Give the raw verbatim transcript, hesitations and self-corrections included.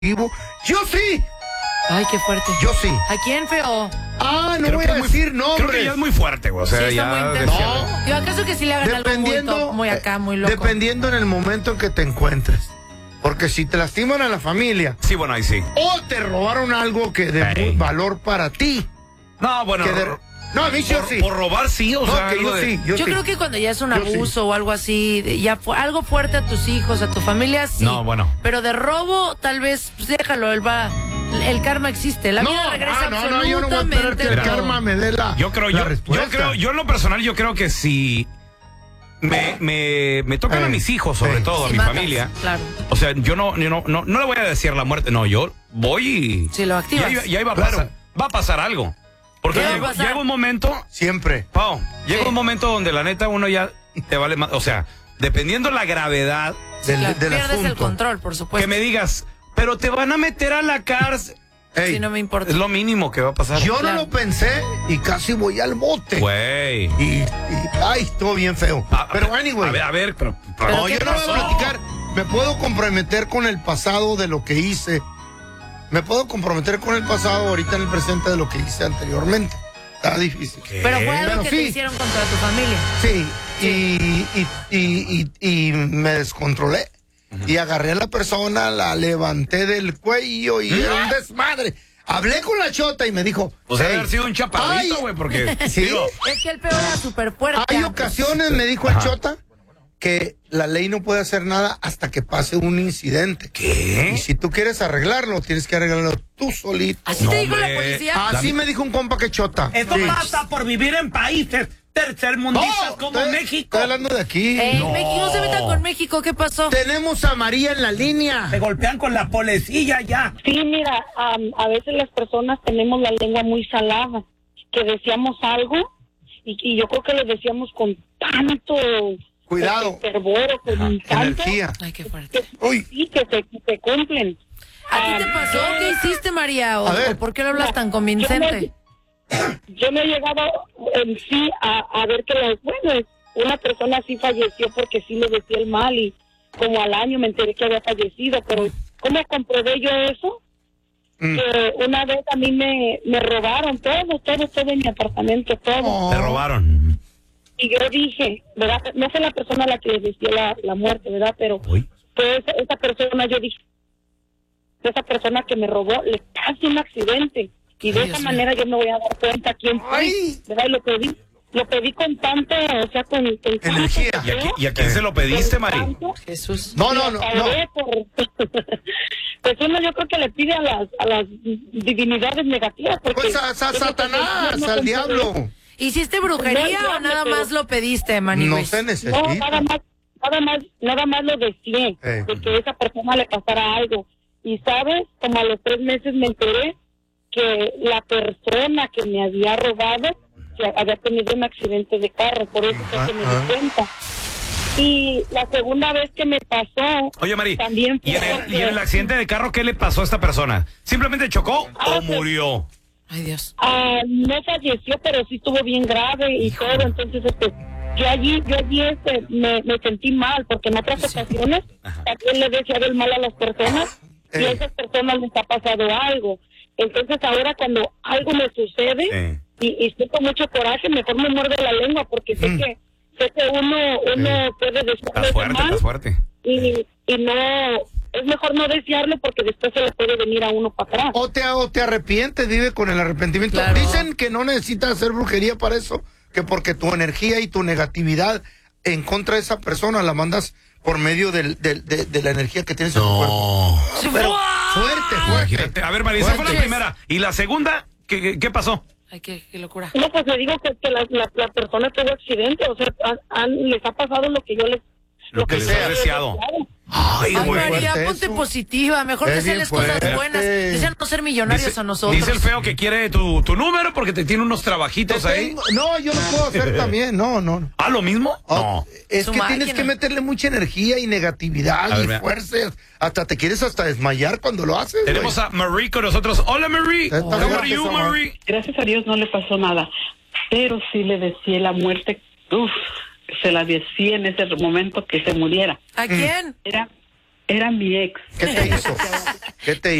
Yo sí. Ay, qué fuerte. Yo sí. ¿A quién, feo? Ah, no Creo voy que a es muy- decir nombres. Creo que ya es muy fuerte, güey. O sea, Sí, está ya muy intenso. decía- No. Yo acaso que sí le hagan algo muy, top, muy acá, muy loco. Dependiendo en el momento en que te encuentres. Porque si te lastiman a la familia Sí, bueno, ahí sí. o te robaron algo que de Ey. muy valor para ti. No, bueno. que de- No, a mí sí, por, sí. por robar sí, o No, sea, que algo yo de- sí, yo, Yo sí. creo que cuando ya es un Yo sí. abuso o algo así, de- ya fue algo fuerte a tus hijos, a tu familia, sí. No, bueno. Pero de robo, tal vez, pues déjalo, él va. El karma existe, la No, vida regresa ah, no, no, yo no voy a esperar absolutamente que el Mira, todo. karma me dé la, Yo creo, la yo, respuesta. yo creo, yo en lo personal, yo creo que si me, me, me tocan Ey. a mis hijos, sobre Ey. todo, a Sí, mi matas, familia. Claro. O sea, yo no, yo no, no, no le voy a decir la muerte, no, yo voy y. Si lo activas. Y ahí, y ahí va a Claro. pasar, va a pasar algo. Porque ¿Qué va a llega, pasar? llega un momento, Siempre. Pau, llega Sí. un momento donde la neta uno ya te vale más. O sea, dependiendo la gravedad, Del, Claro, del pierdes asunto. el control, por supuesto. que me digas, pero te van a meter a la cárcel. Ey, Sí, no me importa. Es lo mínimo que va a pasar. yo Claro. no lo pensé y casi voy al bote. Güey. Y, y, ay, estuvo bien feo. A- a Pero ver, anyway. A ver, a ver, pero. Pero No, ¿qué yo no voy a pasó? platicar. Me puedo comprometer con el pasado de lo que hice. Me puedo comprometer con el pasado ahorita en el presente de lo que hice anteriormente. Está difícil. ¿Qué? Pero fue algo Pero que sí. te hicieron contra tu familia. Sí, y, y, y, y, y me descontrolé. Y agarré a la persona, la levanté del cuello y era un desmadre. Hablé con la chota y me dijo... Pues debe "Hey, haber sido un chaparrito, ay, güey, porque. Sí. digo, Es que el peor era súper fuerte. Hay antes. ocasiones, me dijo el Ajá. chota, que la ley no puede hacer nada hasta que pase un incidente. Y ¿Qué? si tú quieres arreglarlo, tienes que arreglarlo tú solito. ¿Así No, te dijo la hombre. policía? Así me dijo un compa que chota. Esto Sí. pasa por vivir en países tercermundistas No, como estoy- México. Estoy hablando de aquí. Ey, No. México, no se meta con México, ¿qué pasó? Tenemos a María en la línea. Se golpean con la policía ya. Sí, mira, am, a veces las personas tenemos la lengua muy salada, que decíamos algo y, y yo creo que lo decíamos con tanto Cuidado. este, fervor, con tanto Energía. Ay, qué fuerte. que, Uy. sí, que se, que se cumplen. ¿A ti te pasó? ¿Qué hiciste, María? ¿O, A ver. o por qué lo hablas tan Yo convincente? me, yo me he llegado en sí a, a ver que, las, bueno, una persona sí falleció porque sí le decía el mal y como al año me enteré que había fallecido, pero ¿cómo comprobé yo eso? Mm. Que una vez a mí me, me robaron todo, todo, todo en mi apartamento, todo. Oh. Te robaron. Y yo dije, ¿verdad? No fue la persona a la que le decía la, la muerte, ¿verdad? Pero Uy. fue esa, esa persona, yo dije, esa persona que me robó, le casi un accidente. Y de Ay, esa Dios manera yo me voy a dar cuenta quién fue, Ay. ¿verdad? Y lo pedí, lo pedí con tanta, o sea, con, con tanto Energía. ¿Y a, deseo, qui- y a quién se lo pediste, con Mari? tanto, Jesús. No, y no, no, lo no. pagué por- pues uno yo creo que le pide a las, a las divinidades negativas. Porque Pues a, a Satanás, al diablo. ¿Hiciste brujería No, o nada pero- más lo pediste, Manny? No Luis? se No, necesita. nada más, nada más, nada más lo deseé, Eh. de que a esa persona le pasara algo. Y sabes, como a los tres meses me enteré que la persona que me había robado que había tenido un accidente de carro, por eso fue que me Ajá. di cuenta. Y la segunda vez que me pasó, Oye, Mari, también ¿y en, fue el, porque- ¿y en el accidente de carro qué le pasó a esta persona? ¿Simplemente chocó Ah, o pues- murió? Ay, Dios. Ah, no falleció, pero sí estuvo bien grave y todo, entonces este, yo allí, yo allí este, me, me sentí mal, porque en otras ocasiones también le decía del mal a las personas y a Eh. esas personas les ha pasado algo. Entonces ahora cuando algo me sucede y, y estoy con mucho coraje, mejor me muerde la lengua, porque sé Mm. que sé que uno, uno puede Estás decirle fuerte, mal estás fuerte. y, y no, es mejor no desearlo porque después se le puede venir a uno para atrás. O te, o te arrepientes, vive con el arrepentimiento. Claro. Dicen que no necesitas hacer brujería para eso, que porque tu energía y tu negatividad en contra de esa persona la mandas por medio del, del- de, de la energía que tienes en tu cuerpo. Pero fuerte, fuerte. Imagínate. A ver, Mari, esa fue la Fuerte. primera. ¿Y la segunda? ¿Qué, qué, qué pasó? Ay, qué, qué locura. No, pues le digo que, que la, la, la persona tuvo accidente, o sea, han- han- les ha pasado lo que yo les... Lo que les sea. ha deseado. Ay, Ay, güey. María, fuerte ponte eso. positiva. Mejor Es desearles bien cosas fuerte. buenas. Desean no ser millonarios Dice, a nosotros. dice el feo que quiere tu, tu número porque te tiene unos Te trabajitos ahí. tengo- no, yo lo puedo hacer también. No, no, no. ¿Ah, lo mismo? Ah, No. Es Su que tienes máquina. que meterle mucha energía y negatividad A ver, y vea. fuerzas. Hasta te quieres hasta desmayar cuando lo haces. Tenemos güey. a Marie con nosotros. Hola, Marie. Está How fuerte are you, esa, Marie? Gracias a Dios no le pasó nada, pero sí le decía la muerte, uff, se la decía en ese momento que se muriera. ¿A quién? Era, Era mi ex. ¿Qué te hizo? ¿Qué te